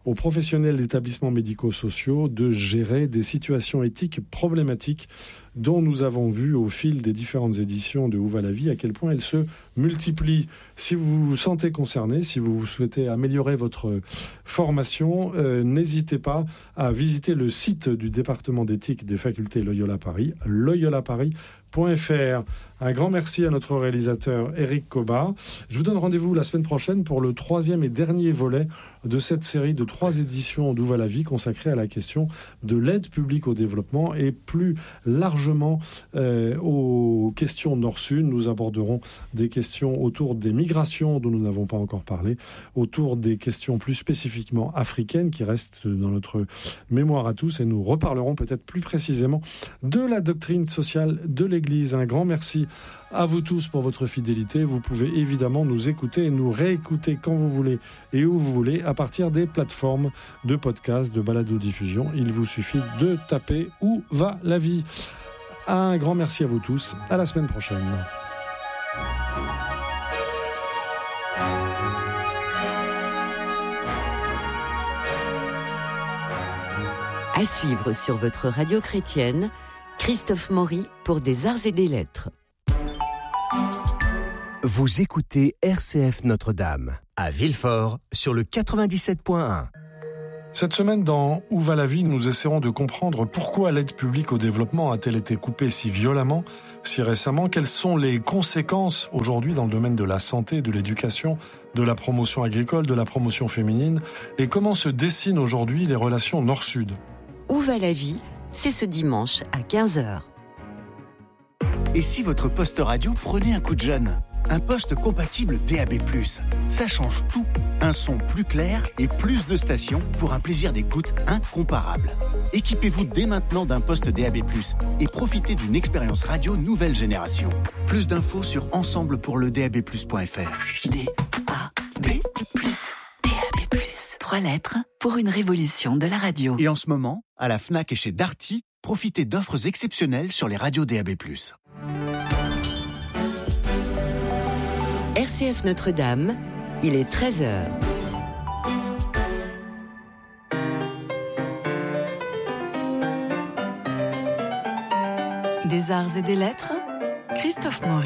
aux professionnels d'établissements médico-sociaux de gérer des situations éthiques problématiques dont nous avons vu au fil des différentes éditions de Où va la vie à quel point elles se multiplient. Si vous vous sentez concerné, si vous souhaitez améliorer votre formation, euh, n'hésitez pas à visiter le site du département d'éthique des facultés Loyola Paris, loyola paris point f r. Un grand merci à notre réalisateur Éric Cobat. Je vous donne rendez-vous la semaine prochaine pour le troisième et dernier volet de cette série de trois éditions d'Où va la vie consacrée à la question de l'aide publique au développement et plus largement euh, aux questions nord-sud. Nous aborderons des questions autour des migrations dont nous n'avons pas encore parlé, autour des questions plus spécifiquement africaines qui restent dans notre mémoire à tous, et nous reparlerons peut-être plus précisément de la doctrine sociale de l'Église. Un grand merci à vous tous pour votre fidélité. Vous pouvez évidemment nous écouter et nous réécouter quand vous voulez et où vous voulez à partir des plateformes de podcast, de balado-diffusion. Il vous suffit de taper « Où va la vie ?» Un grand merci à vous tous. À la semaine prochaine. À suivre sur votre radio chrétienne, Christophe Maury pour des arts et des lettres. Vous écoutez R C F Notre-Dame, à Villefort, sur le quatre-vingt-dix-sept point un. Cette semaine, dans Où va la vie, nous essaierons de comprendre pourquoi l'aide publique au développement a-t-elle été coupée si violemment, si récemment. Quelles sont les conséquences aujourd'hui dans le domaine de la santé, de l'éducation, de la promotion agricole, de la promotion féminine, et comment se dessinent aujourd'hui les relations nord-sud. Où va la vie, c'est ce dimanche à quinze heures. Et si votre poste radio prenait un coup de jeune ? Un poste compatible D A B plus, ça change tout. Un son plus clair et plus de stations pour un plaisir d'écoute incomparable. Équipez-vous dès maintenant d'un poste D A B plus et profitez d'une expérience radio nouvelle génération. Plus d'infos sur ensemble pour le D A B plus point f r. D A B plus, D A B plus. Trois lettres pour une révolution de la radio. Et en ce moment, à la Fnac et chez Darty, profitez d'offres exceptionnelles sur les radios D A B plus. R C F Notre-Dame, il est treize heures. Des arts et des lettres, Christophe Maury.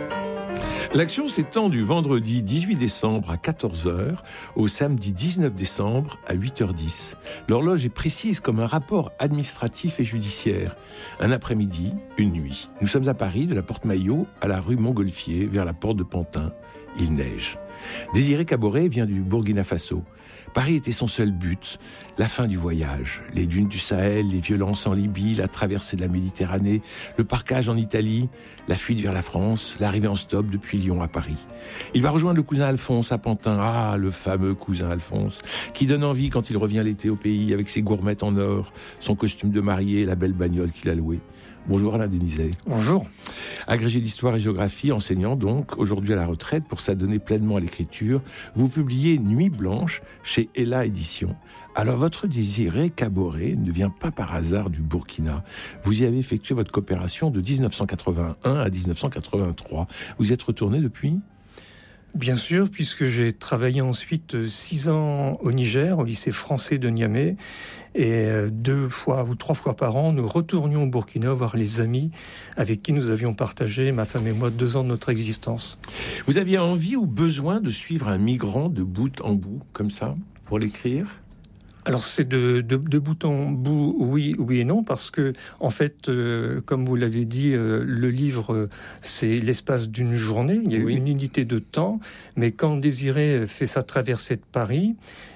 L'action s'étend du vendredi dix-huit décembre à quatorze heures au samedi dix-neuf décembre à huit heures dix. L'horloge est précise comme un rapport administratif et judiciaire. Un après-midi, une nuit. Nous sommes à Paris, de la porte Maillot à la rue Montgolfier, vers la porte de Pantin. Il neige. Désiré Caboret vient du Burkina Faso. Paris était son seul but, la fin du voyage. Les dunes du Sahel, les violences en Libye, la traversée de la Méditerranée, le parquage en Italie, la fuite vers la France, l'arrivée en stop depuis Lyon à Paris. Il va rejoindre le cousin Alphonse à Pantin, ah, le fameux cousin Alphonse, qui donne envie quand il revient l'été au pays avec ses gourmettes en or, son costume de mariée et la belle bagnole qu'il a louée. Bonjour Alain Denizet. Bonjour. Agrégé d'histoire et géographie, enseignant donc, aujourd'hui à la retraite pour s'adonner pleinement à l'écriture, vous publiez Nuit blanche chez Ella Éditions. Alors votre Désiré Caboret ne vient pas par hasard du Burkina. Vous y avez effectué votre coopération de dix-neuf cent quatre-vingt-un à dix-neuf cent quatre-vingt-trois. Vous y êtes retourné depuis ? Bien sûr, puisque j'ai travaillé ensuite six ans au Niger, au lycée français de Niamey, et deux fois ou trois fois par an, nous retournions au Burkina voir les amis avec qui nous avions partagé, ma femme et moi, deux ans de notre existence. Vous aviez envie ou besoin de suivre un migrant de bout en bout, comme ça, pour l'écrire ? Alors c'est de, de, de bout en bout, oui, oui et non, parce que en fait, euh, comme vous l'avez dit, euh, le livre, euh, c'est l'espace d'une journée. Il y a oui. une unité de temps, mais quand Désiré fait sa traversée de Paris,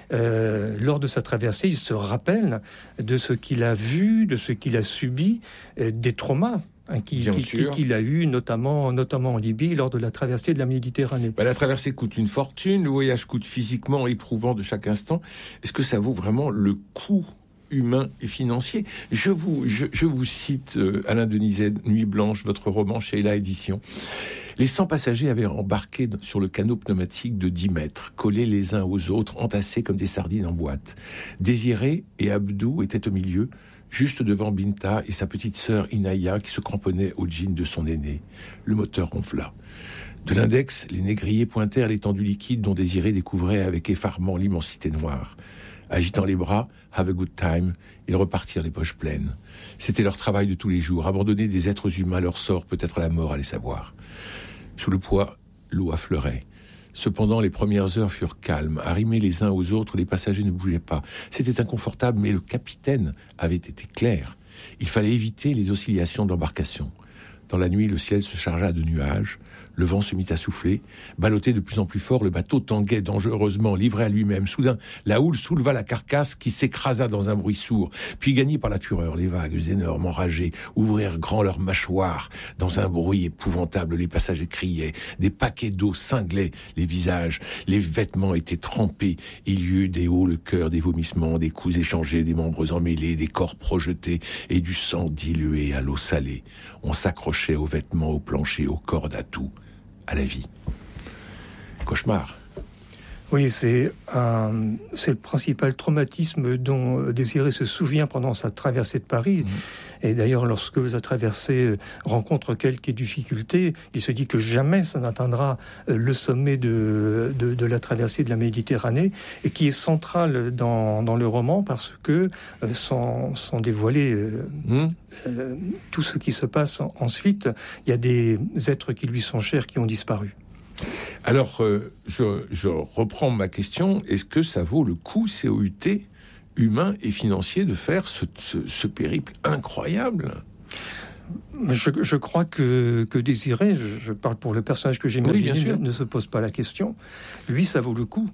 euh, lors de sa traversée, il se rappelle de ce qu'il a vu, de ce qu'il a subi, euh, des traumas. Hein, qui, qui, qui, qu'il a eu notamment, notamment en Libye lors de la traversée de la Méditerranée. Ben, la traversée coûte une fortune, le voyage coûte physiquement éprouvant de chaque instant. Est-ce que ça vaut vraiment le coût humain et financier ? Je vous, je, je vous cite euh, Alain Denizet, Nuit blanche, votre roman chez Ella Éditions. Les cent passagers avaient embarqué sur le canot pneumatique de dix mètres, collés les uns aux autres, entassés comme des sardines en boîte. Désiré et Abdou étaient au milieu, juste devant Binta et sa petite sœur Inaya qui se cramponnaient au jean de son aîné. Le moteur ronfla. De l'index, les négriers pointèrent l'étendue liquide dont Désiré découvrait avec effarement l'immensité noire. Agitant les bras, have a good time, ils repartirent les poches pleines. C'était leur travail de tous les jours, abandonner des êtres humains à leur sort, peut-être à la mort, allez savoir. Sous le poids, l'eau affleurait. Cependant, les premières heures furent calmes. Arrimés les uns aux autres, les passagers ne bougeaient pas. C'était inconfortable, mais le capitaine avait été clair. Il fallait éviter les oscillations d'embarcation. Dans la nuit, le ciel se chargea de nuages. Le vent se mit à souffler. Ballotté de plus en plus fort, le bateau tanguait dangereusement, livré à lui-même. Soudain, la houle souleva la carcasse qui s'écrasa dans un bruit sourd. Puis, gagnés par la fureur, les vagues énormes, enragées, ouvrirent grand leurs mâchoires. Dans un bruit épouvantable, les passagers criaient. Des paquets d'eau cinglaient les visages. Les vêtements étaient trempés. Il y eut des hauts le cœur, des vomissements, des coups échangés, des membres emmêlés, des corps projetés et du sang dilué à l'eau salée. On s'accrochait aux vêtements, aux planchers, aux cordes, à tout. À la vie. Cauchemar. Oui, c'est, un, c'est le principal traumatisme dont Désiré se souvient pendant sa traversée de Paris. Mmh. Et d'ailleurs, lorsque sa traversée rencontre quelques difficultés, il se dit que jamais ça n'atteindra le sommet de, de, de la traversée de la Méditerranée, et qui est central dans, dans le roman parce que euh, sans, sans dévoiler euh, mmh. euh, tout ce qui se passe en, ensuite, il y a des êtres qui lui sont chers qui ont disparu. Alors, euh, je, je reprends ma question. Est-ce que ça vaut le coup, C O U T, humain et financier, de faire ce, ce, ce périple incroyable ? Je, je crois que, que Désiré, je, je parle pour le personnage que j'imagine, oui, ne, ne se pose pas la question. Lui, ça vaut le coup.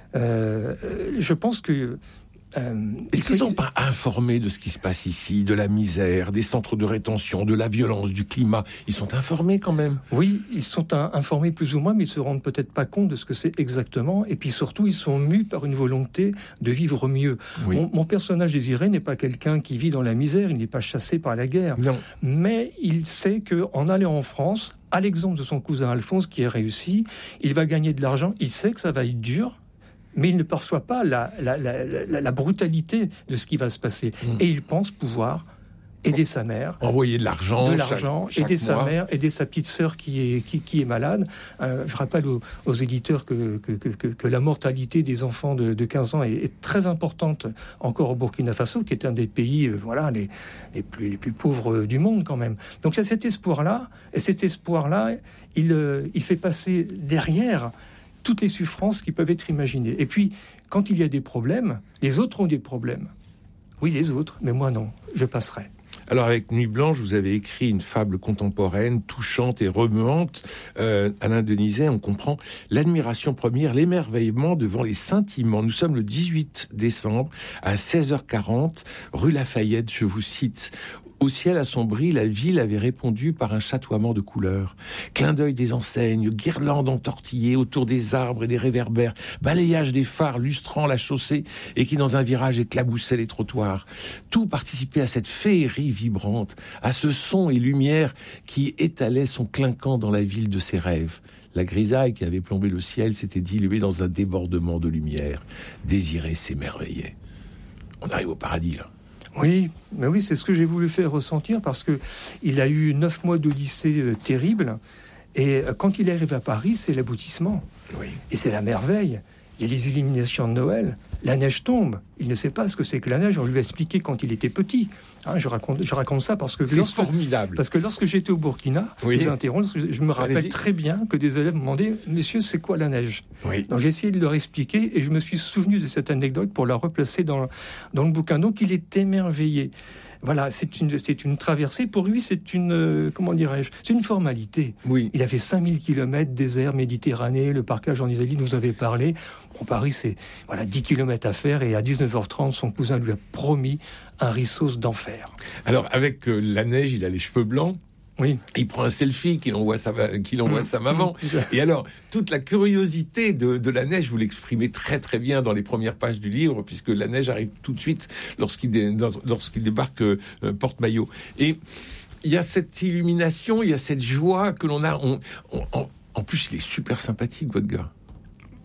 Euh, je pense que... Euh, Est-ce qu'ils ne sont pas informés de ce qui se passe ici, de la misère, des centres de rétention, de la violence, du climat ? Ils sont informés quand même. Oui, ils sont un, informés plus ou moins, mais ils se rendent peut-être pas compte de ce que c'est exactement. Et puis surtout, ils sont mus par une volonté de vivre mieux. Oui. Mon, mon personnage Désiré n'est pas quelqu'un qui vit dans la misère, il n'est pas chassé par la guerre. Non. Mais il sait qu'en allant en France, à l'exemple de son cousin Alphonse qui est réussi, il va gagner de l'argent, il sait que ça va être dur, mais il ne perçoit pas la, la, la, la, la brutalité de ce qui va se passer. Mmh. Et il pense pouvoir aider sa mère. Envoyer de l'argent. De l'argent, chaque, chaque aider mois. sa mère, aider sa petite sœur qui est, qui, qui est malade. Euh, je rappelle aux, aux éditeurs que, que, que, que la mortalité des enfants de, de quinze ans est, est très importante encore au Burkina Faso, qui est un des pays euh, voilà, les, les, plus, les plus pauvres du monde quand même. Donc il y a cet espoir-là, et cet espoir-là, il, euh, il fait passer derrière toutes les souffrances qui peuvent être imaginées. Et puis, quand il y a des problèmes, les autres ont des problèmes. Oui, les autres, mais moi non, je passerai. Alors, avec Nuit Blanche, vous avez écrit une fable contemporaine, touchante et remuante. Euh, Alain Denizet, on comprend l'admiration première, l'émerveillement devant les scintillements. Nous sommes le dix-huit décembre, à seize heures quarante, rue Lafayette, je vous cite. Au ciel assombri, la ville avait répondu par un chatoiement de couleurs. Clin d'œil des enseignes, guirlandes entortillées autour des arbres et des réverbères, balayage des phares lustrant la chaussée et qui, dans un virage, éclaboussaient les trottoirs. Tout participait à cette féerie vibrante, à ce son et lumière qui étalait son clinquant dans la ville de ses rêves. La grisaille qui avait plombé le ciel s'était diluée dans un débordement de lumière. Désiré s'émerveillait. On arrive au paradis, là. Oui, mais oui, c'est ce que j'ai voulu faire ressentir parce que il a eu neuf mois d'odyssée euh, terrible et euh, quand il arrive à Paris, c'est l'aboutissement. Oui. Et c'est la merveille. Il y a les illuminations de Noël, la neige tombe. Il ne sait pas ce que c'est que la neige. On lui a expliqué quand il était petit. Hein, je raconte, je raconte ça parce que c'est lorsque, formidable. Parce que lorsque j'étais au Burkina, oui. je, je me rappelle Allez-y. très bien que des élèves me demandaient, monsieur, c'est quoi la neige ? Oui. Donc j'ai essayé de leur expliquer et je me suis souvenu de cette anecdote pour la replacer dans dans le bouquin. Donc il est émerveillé. Voilà, c'est une, c'est une traversée. Pour lui, c'est une, euh, comment dirais-je, c'est une formalité. Oui. Il a fait cinq mille kilomètres, désert, Méditerranée, le parcage en Italie nous avait parlé. Bon, Paris, c'est voilà, dix kilomètres à faire et à dix-neuf heures trente, son cousin lui a promis un rissos d'enfer. Alors, avec euh, la neige, il a les cheveux blancs. Oui. Il prend un selfie qu'il envoie sa, qu'il envoie mmh. sa maman. Mmh. Et alors, toute la curiosité de, de la neige, vous l'exprimez très très bien dans les premières pages du livre, puisque la neige arrive tout de suite lorsqu'il, dé, lorsqu'il débarque euh, Porte-Maillot. Et il y a cette illumination, il y a cette joie que l'on a. On, on, en, en plus, il est super sympathique, votre gars.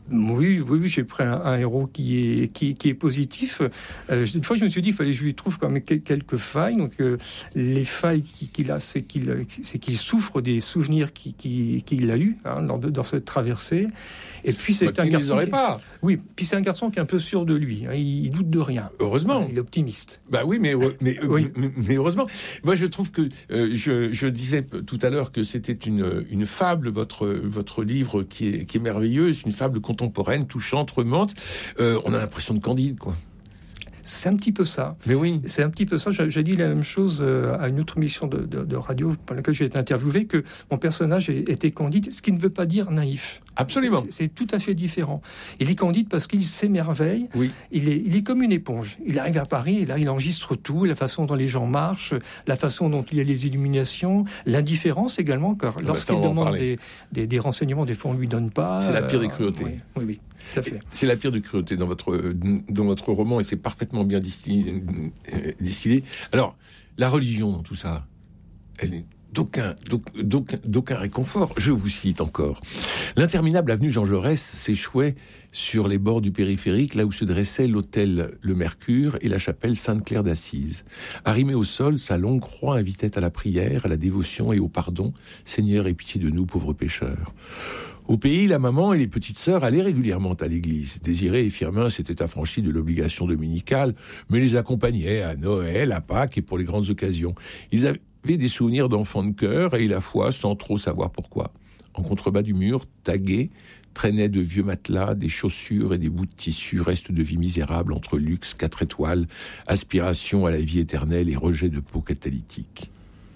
Oui, oui, oui, j'ai pris un, un héros qui est, qui, qui est positif. Euh, une fois, je me suis dit, il fallait que je lui trouve quand même quelques failles. Donc, euh, les failles qu'il a, c'est qu'il, c'est qu'il souffre des souvenirs qu'il, qu'il, qu'il a eus hein, dans, dans cette traversée. Et puis, c'est bah, un garçon. Qui... pas. Oui, puis c'est un garçon qui est un peu sûr de lui. Hein, il, il doute de rien. Heureusement. Il est optimiste. Bah oui, mais, mais, oui. mais, mais heureusement. Moi, je trouve que euh, je, je disais tout à l'heure que c'était une, une fable, votre, votre livre qui est, qui est merveilleux. C'est une fable contemporaine, touchante, remonte. Euh, on a l'impression de Candide, quoi. C'est un petit peu ça. Mais oui. C'est un petit peu ça. J'ai, j'ai dit la même chose à une autre émission de, de, de radio par laquelle j'ai été interviewé, que mon personnage était Candide, ce qui ne veut pas dire naïf. Absolument. C'est, c'est tout à fait différent. Il est Candide parce qu'il s'émerveille. Oui. Il est, il est comme une éponge. Il arrive à Paris et là, il enregistre tout, la façon dont les gens marchent, la façon dont il y a les illuminations, l'indifférence également, car lorsqu'il ah bah ça, demande des, des, des renseignements, des fois on ne lui donne pas. C'est la pire des cruautés. Euh, oui, oui, oui. Tout à fait. C'est la pire des cruautés dans votre, dans votre roman et c'est parfaitement bien distillé. distillé. Alors, la religion dans tout ça, elle est d'aucun, d'aucun, d'aucun réconfort. Je vous cite encore. L'interminable avenue Jean Jaurès s'échouait sur les bords du périphérique, là où se dressait l'hôtel Le Mercure et la chapelle Sainte-Claire d'Assise. Arrimée au sol, sa longue croix invitait à la prière, à la dévotion et au pardon. Seigneur, aie pitié de nous, pauvres pécheurs. Au pays, la maman et les petites sœurs allaient régulièrement à l'église. Désiré et Firmin s'étaient affranchis de l'obligation dominicale, mais les accompagnaient à Noël, à Pâques et pour les grandes occasions. Ils avaient des souvenirs d'enfants de cœur et la foi sans trop savoir pourquoi. En contrebas du mur, tagués, traînaient de vieux matelas, des chaussures et des bouts de tissu, restes de vie misérable entre luxe, quatre étoiles, aspiration à la vie éternelle et rejet de peau catalytique.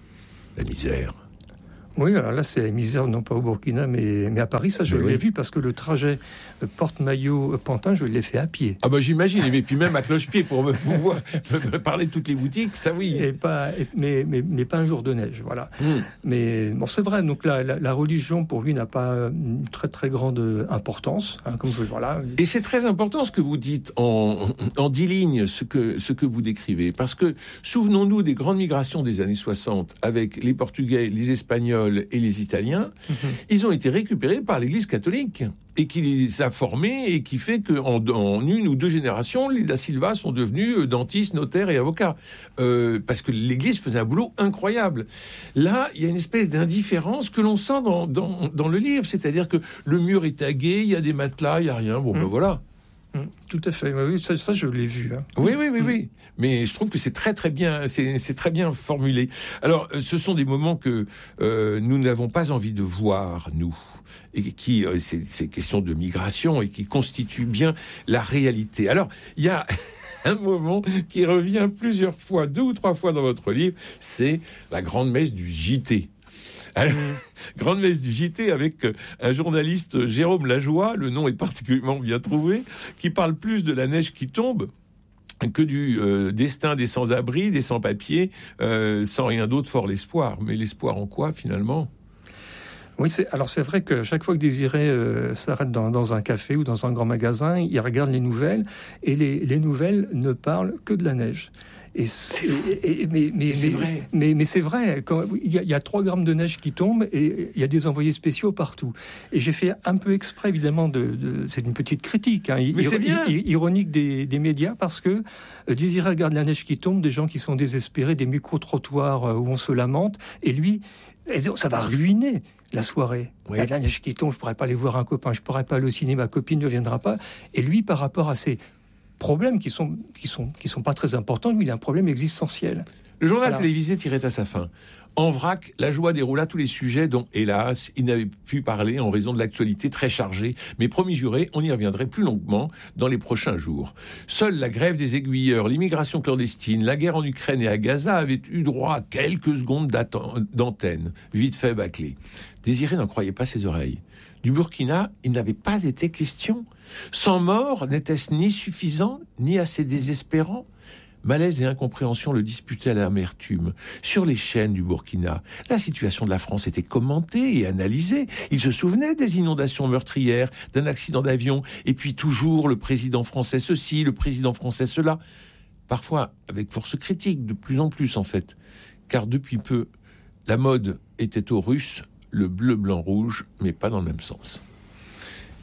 La misère. Oui, alors là, c'est la misère, non pas au Burkina, mais, mais à Paris. Ça, je mais l'ai oui. vu parce que le trajet Porte-Maillot-Pantin, je l'ai fait à pied. Ah bah j'imagine, et puis même à cloche-pied pour me, pouvoir, me parler de toutes les boutiques, ça oui. Et pas, et, mais, mais, mais pas un jour de neige, voilà. Mm. Mais bon, c'est vrai, donc la, la, la religion, pour lui, n'a pas une très très grande importance. Hein, comme je, voilà. Et c'est très important ce que vous dites en, en dix lignes, ce que, ce que vous décrivez. Parce que, souvenons-nous des grandes migrations des années soixante, avec les Portugais, les Espagnols, et les Italiens, mmh. ils ont été récupérés par l'Église catholique et qui les a formés et qui fait qu'en en une ou deux générations, les Da Silva sont devenus dentistes, notaires et avocats. Euh, parce que l'Église faisait un boulot incroyable. Là, il y a une espèce d'indifférence que l'on sent dans, dans, dans le livre. C'est-à-dire que le mur est tagué, il y a des matelas, il n'y a rien. Bon, mmh. ben voilà. Mmh, tout à fait, oui, ça, ça je l'ai vu. Hein. Oui, oui, oui, mmh. oui. Mais je trouve que c'est très, très bien, c'est, c'est très bien formulé. Alors, ce sont des moments que euh, nous n'avons pas envie de voir, nous, et qui, euh, c'est, c'est question de migration et qui constituent bien la réalité. Alors, il y a un moment qui revient plusieurs fois, deux ou trois fois dans votre livre, c'est la grande messe du J T. Alors, mmh. grande messe du J T avec un journaliste, Jérôme Lajoie, le nom est particulièrement bien trouvé, qui parle plus de la neige qui tombe que du euh, destin des sans-abri, des sans-papiers, euh, sans rien d'autre, fort l'espoir. Mais l'espoir en quoi, finalement ? Oui, c'est, alors c'est vrai que chaque fois que Désiré euh, s'arrête dans, dans un café ou dans un grand magasin, il regarde les nouvelles, et les, les nouvelles ne parlent que de la neige. Et c'est, et, et, mais, mais, c'est mais, vrai. Mais, mais c'est vrai. Quand, il, y a, il y a trois grammes de neige qui tombent et il y a des envoyés spéciaux partout. Et j'ai fait un peu exprès, évidemment, de, de c'est une petite critique, hein, mais ir, c'est bien. Ir, ironique des, des médias, parce que euh, Désiré regarde la neige qui tombe, des gens qui sont désespérés, des micro-trottoirs euh, où on se lamente, et lui, ça va ruiner la soirée. Oui. La neige qui tombe, je pourrais pas aller voir un copain, je pourrais pas aller au cinéma, ma copine ne viendra pas. Et lui, par rapport à ces problèmes qui sont qui sont qui sont pas très importants, lui, il a un problème existentiel. Le journal voilà. télévisé tirait à sa fin. En vrac, la joie déroula tous les sujets dont, hélas, il n'avait pu parler en raison de l'actualité très chargée. Mais promis juré, on y reviendrait plus longuement dans les prochains jours. Seule la grève des aiguilleurs, l'immigration clandestine, la guerre en Ukraine et à Gaza avaient eu droit à quelques secondes d'antenne, vite fait bâclées. Désiré n'en croyait pas ses oreilles. Du Burkina, il n'avait pas été question. Cent morts, n'était-ce ni suffisant, ni assez désespérant ? Malaise et incompréhension le disputaient à l'amertume. Sur les chaînes du Burkina, la situation de la France était commentée et analysée. Il se souvenait des inondations meurtrières, d'un accident d'avion, et puis toujours le président français ceci, le président français cela. Parfois avec force critique, de plus en plus en fait. Car depuis peu, la mode était aux Russes, le bleu, blanc, rouge, mais pas dans le même sens.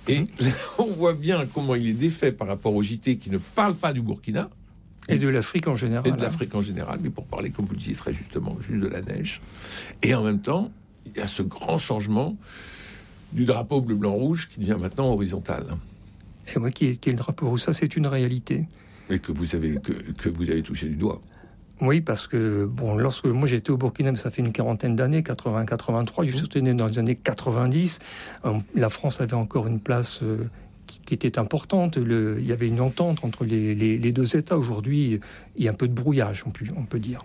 Et là, on voit bien comment il est défait par rapport au J T qui ne parle pas du Burkina. Et de l'Afrique en général. Et de l'Afrique en général, mais pour parler, comme vous le disiez très justement, juste de la neige. Et en même temps, il y a ce grand changement du drapeau bleu-blanc-rouge qui devient maintenant horizontal. Et moi, qui est, qui est le drapeau rouge, ça c'est une réalité. Et que vous avez, que, que vous avez touché du doigt. Oui, parce que, bon, lorsque moi j'étais au Burkina, ça fait une quarantaine d'années, quatre-vingts quatre-vingt-trois, je suis né dans les années quatre-vingt-dix, la France avait encore une place euh, qui, qui était importante, le, il y avait une entente entre les, les, les deux États. Aujourd'hui, il y a un peu de brouillage, on peut, on peut dire.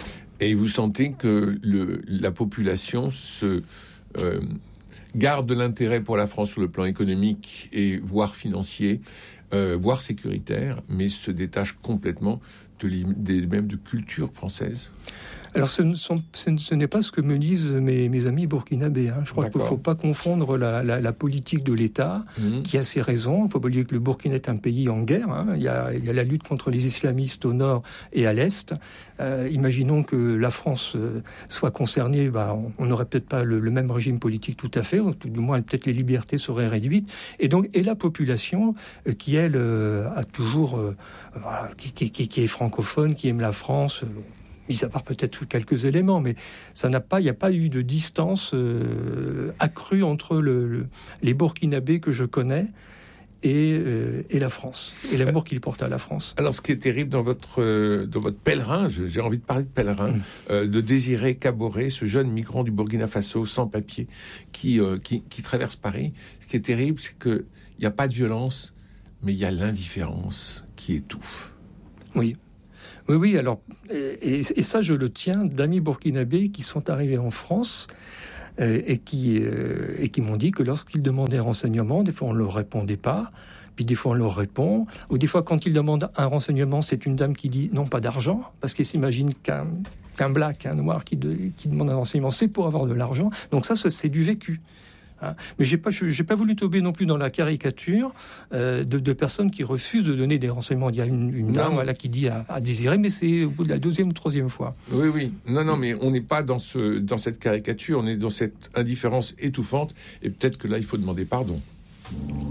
Et vous sentez que le, la population se... Euh, garde de l'intérêt pour la France sur le plan économique et voire financier, euh, voire sécuritaire, mais se détache complètement de, des, même de culture française. Alors ce, ne sont, ce n'est pas ce que me disent mes, mes amis burkinabés. Hein. Je crois D'accord. qu'il ne faut pas confondre la, la, la politique de l'État, mmh. qui a ses raisons. Il ne faut pas oublier que le Burkina est un pays en guerre. Hein. Il y a, il y a la lutte contre les islamistes au nord et à l'est. Euh, imaginons que la France euh, soit concernée, bah, on n'aurait peut-être pas le, le même régime politique tout à fait, ou tout du moins peut-être les libertés seraient réduites. Et donc, et la population euh, qui, elle, euh, a toujours, euh, voilà, qui, qui, qui, qui est francophone, qui aime la France... Euh, mis à part peut-être quelques éléments, mais ça n'a pas, il n'y a pas eu de distance euh, accrue entre le, le, les Burkinabés que je connais et, euh, et la France, et l'amour qu'ils portent à la France. Alors, ce qui est terrible dans votre, euh, dans votre pèlerin, j'ai envie de parler de pèlerin, mmh. euh, de Désiré Caboret, ce jeune migrant du Burkina Faso sans papier qui, euh, qui, qui traverse Paris. Ce qui est terrible, c'est qu'il n'y a pas de violence, mais il y a l'indifférence qui étouffe. Oui. Oui, oui, alors, et, et ça, je le tiens d'amis burkinabés qui sont arrivés en France euh, et qui, euh, et qui m'ont dit que lorsqu'ils demandaient un renseignement, des fois on ne leur répondait pas, puis des fois on leur répond, ou des fois quand ils demandent un renseignement, c'est une dame qui dit non, pas d'argent, parce qu'elle s'imagine qu'un, qu'un black, un noir qui, de, qui demande un renseignement, c'est pour avoir de l'argent. Donc ça, c'est du vécu. Hein. Mais j'ai pas, j'ai pas voulu tomber non plus dans la caricature euh, de, de personnes qui refusent de donner des renseignements. Il y a une, une dame voilà, qui dit à, à Désiré, mais c'est au bout de la deuxième ou troisième fois. Oui, oui. Non, non, mais on n'est pas dans, ce, dans cette caricature, on est dans cette indifférence étouffante, et peut-être que là, il faut demander pardon.